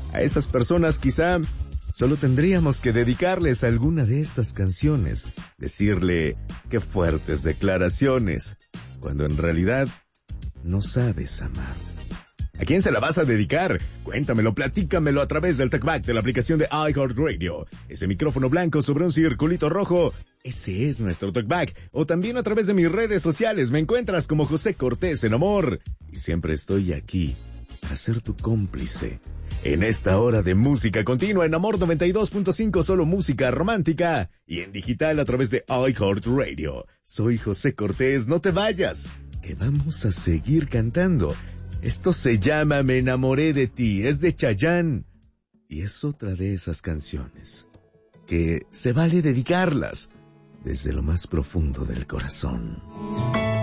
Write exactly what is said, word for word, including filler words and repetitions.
A esas personas quizá solo tendríamos que dedicarles alguna de estas canciones, decirle qué fuertes declaraciones, cuando en realidad no sabes amar. ¿A quién se la vas a dedicar? Cuéntamelo, platícamelo a través del TalkBack de la aplicación de iHeartRadio. Ese micrófono blanco sobre un circulito rojo, ese es nuestro TalkBack. O también a través de mis redes sociales me encuentras como José Cortés en Amor. Y siempre estoy aquí para ser tu cómplice en esta hora de música continua en Amor noventa y dos punto cinco, solo música romántica, y en digital a través de iHeartRadio. Soy José Cortés, no te vayas, que vamos a seguir cantando. Esto se llama Me enamoré de ti, es de Chayanne, y es otra de esas canciones que se vale dedicarlas desde lo más profundo del corazón.